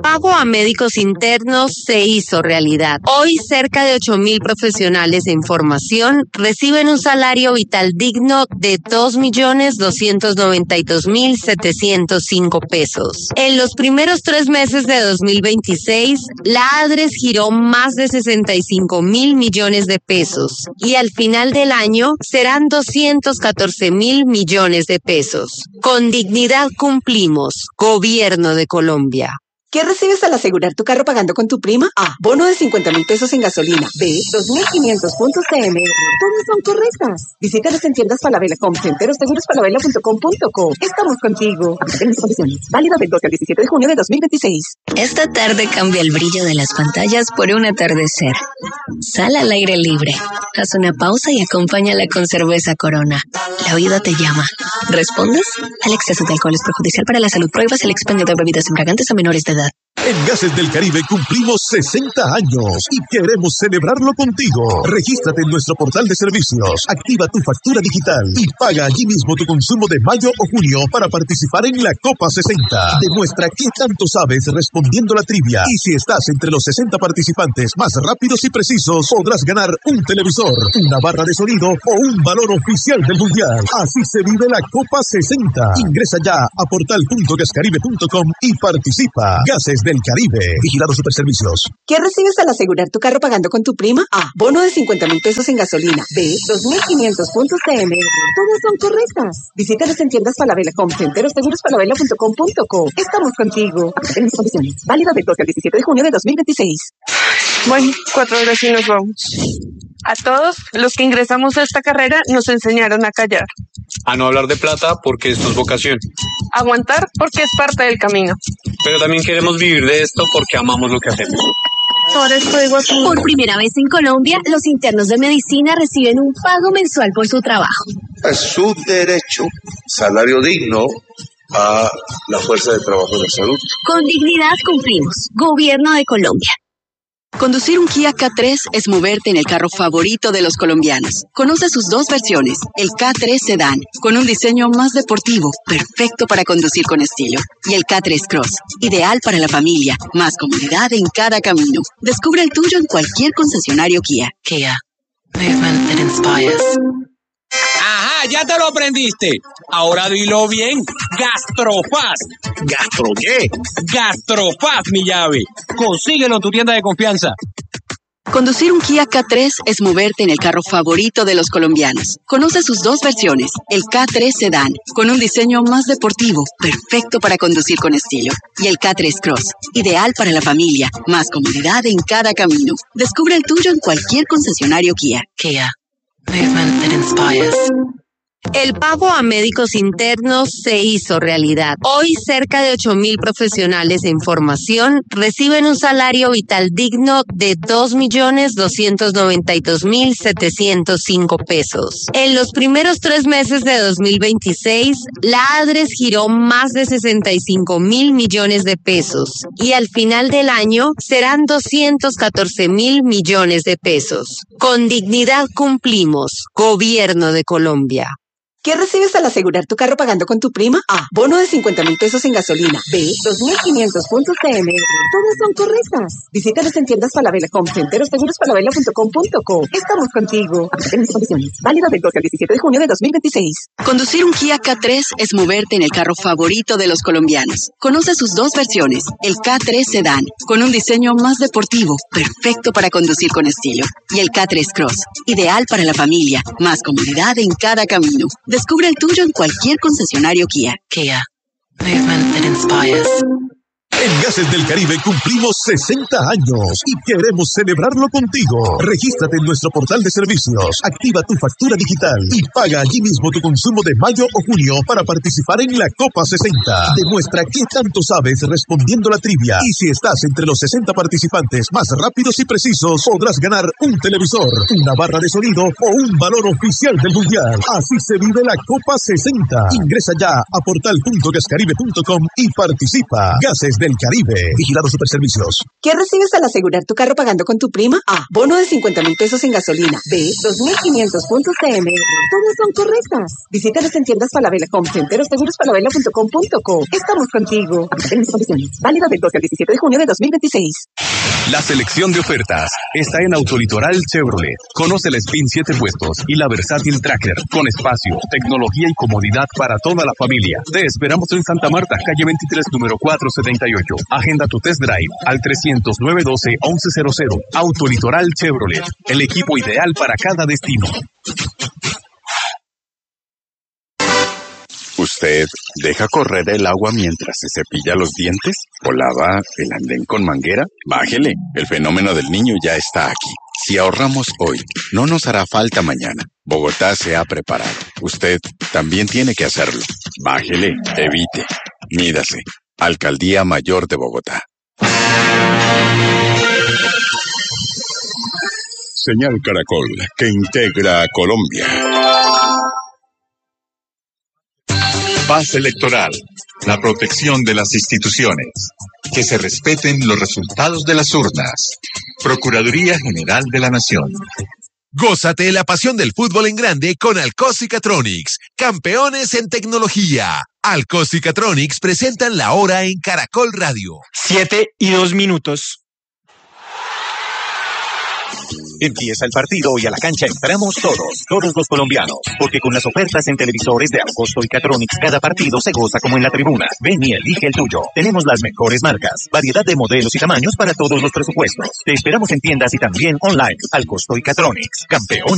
pago a médicos internos se hizo realidad. Hoy, cerca de 8.000 profesionales de información reciben un salario vital digno de 2.292.705 pesos. En los primeros 3 meses de 2026, la ADRES giró más de 65.000 millones de pesos y al final del año serán 214.000 millones de pesos. Con dignidad cumplimos. Gobierno de Colombia. ¿Qué recibes al asegurar tu carro pagando con tu prima? A. Bono de 50.000 pesos en gasolina. B. 2.500 puntos TM. Todas son correctas. Visítanos en tiendas Falabella, Home Center o segurosfalabella.com.co. Estamos contigo. Aplica las condiciones. Válido del 12 al 17 de junio de 2026. Esta tarde cambia el brillo de las pantallas por un atardecer. Sal al aire libre. Haz una pausa y acompáñala con cerveza Corona. La vida te llama. ¿Respondes? El exceso de alcohol es perjudicial para la salud. Prohíbas el expendio de bebidas embriagantes a menores de edad. En Gases del Caribe cumplimos 60 años y queremos celebrarlo contigo. Regístrate en nuestro portal de servicios, activa tu factura digital y paga allí mismo tu consumo de mayo o junio para participar en la Copa 60. Demuestra qué tanto sabes respondiendo la trivia y si estás entre los 60 participantes más rápidos y precisos podrás ganar un televisor, una barra de sonido o un balón oficial del Mundial. Así se vive la Copa 60. Ingresa ya a portal.gascaribe.com y participa. Gases del Caribe. Vigilado Superservicios. ¿Qué recibes al asegurar tu carro pagando con tu prima? A. Bono de 50.000 pesos en gasolina. B. 2.500 puntos TM. Todas son correctas. Visítanos en tiendas Falabella, Home Center o segurosfalabella.com.co. Estamos contigo. Aplica las condiciones. Válido del 12 al 17 de junio de 2026. Bueno, 4 horas y nos vamos. A todos los que ingresamos a esta carrera nos enseñaron a callar. A no hablar de plata porque esto es vocación. Aguantar porque es parte del camino. Pero también queremos vivir de esto porque amamos lo que hacemos. Ahora estoy aquí. Por primera vez en Colombia, los internos de medicina reciben un pago mensual por su trabajo. Es su derecho, salario digno a la fuerza de trabajo de la salud. Con dignidad cumplimos. Gobierno de Colombia. Conducir un Kia K3 es moverte en el carro favorito de los colombianos. Conoce sus 2 versiones, el K3 Sedan, con un diseño más deportivo, perfecto para conducir con estilo, y el K3 Cross, ideal para la familia, más comodidad en cada camino. Descubre el tuyo en cualquier concesionario Kia. Kia. Movement that inspires. Ajá, ya te lo aprendiste. Ahora dilo bien. Gastrofast. ¿Gastro qué? Gastrofast, mi llave. Consíguelo en tu tienda de confianza. Conducir un Kia K3 es moverte en el carro favorito de los colombianos. Conoce sus 2 versiones, el K3 Sedan, con un diseño más deportivo, perfecto para conducir con estilo, y el K3 Cross, ideal para la familia, más comodidad en cada camino. Descubre el tuyo en cualquier concesionario Kia. Kia. Movement that inspires. El pago a médicos internos se hizo realidad. Hoy, cerca de 8.000 profesionales de información reciben un salario vital digno de 2.292.705 pesos. En los primeros 3 meses de 2026, la ADRES giró más de 65.000 millones de pesos y al final del año serán 214.000 millones de pesos. Con dignidad cumplimos. Gobierno de Colombia. ¿Qué recibes al asegurar tu carro pagando con tu prima? A. Bono de 50.000 pesos en gasolina. B. 2.500 puntos TM. Todas son correctas. Visítanos en tiendas Falabella, Home Center o segurosfalabella.com.co. Estamos contigo. Aplica las condiciones. Válido del 12 al 17 de junio de 2026. Conducir un Kia K3 es moverte en el carro favorito de los colombianos. Conoce sus 2 versiones, el K3 Sedan, con un diseño más deportivo, perfecto para conducir con estilo, y el K3 Cross, ideal para la familia, más comodidad en cada camino. Descubre el tuyo en cualquier concesionario Kia. Kia. Movement that inspires. En Gases del Caribe cumplimos 60 años y queremos celebrarlo contigo. Regístrate en nuestro portal de servicios, activa tu factura digital y paga allí mismo tu consumo de mayo o junio para participar en la Copa 60. Demuestra qué tanto sabes respondiendo la trivia y si estás entre los 60 participantes más rápidos y precisos podrás ganar un televisor, una barra de sonido o un balón oficial del Mundial. Así se vive la Copa 60. Ingresa ya a portal.gascaribe.com y participa. Gases del Caribe. Vigilado Superservicios. ¿Qué recibes al asegurar tu carro pagando con tu prima? A. Bono de 50,000 pesos en gasolina. B. 2,500 puntos de MR. Todas son correctas. Visítanos en tiendas Falabella Home Center o segurosfalabella.com.co. Estamos contigo. Aplica en condiciones. Válido del 12 al 17 de junio de 2026. La selección de ofertas está en Autolitoral Chevrolet. Conoce el Spin 7 puestos y la Versátil Tracker con espacio, tecnología y comodidad para toda la familia. Te esperamos en Santa Marta, calle 23, número 478. Agenda tu test drive al 300-912-1100. Autolitoral Chevrolet, el equipo ideal para cada destino. ¿Usted deja correr el agua mientras se cepilla los dientes? ¿O lava el andén con manguera? Bájele, el fenómeno del niño ya está aquí. Si ahorramos hoy, no nos hará falta mañana. Bogotá se ha preparado. Usted también tiene que hacerlo. Bájele, evite, mídase. Alcaldía Mayor de Bogotá. Señal Caracol, que integra a Colombia. Paz electoral, la protección de las instituciones, que se respeten los resultados de las urnas. Procuraduría General de la Nación. Gózate la pasión del fútbol en grande con Alcos y Catronics, campeones en tecnología. Alcos y Catronics presentan la hora en Caracol Radio. 7:02. Empieza el partido y a la cancha entramos todos los colombianos, porque con las ofertas en televisores de Alcosto y Catronics, cada partido se goza como en la tribuna. Ven y elige el tuyo. Tenemos las mejores marcas, variedad de modelos y tamaños para todos los presupuestos. Te esperamos en tiendas y también online. Alcosto y Catronics, campeón.